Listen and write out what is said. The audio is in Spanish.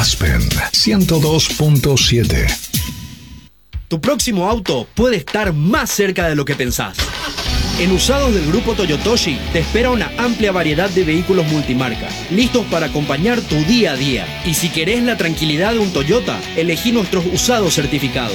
Aspen 102.7. Tu próximo auto puede estar más cerca de lo que pensás. En Usados del Grupo Toyotoshi te espera una amplia variedad de vehículos multimarca, listos para acompañar tu día a día. Y si querés la tranquilidad de un Toyota, elegí nuestros usados certificados.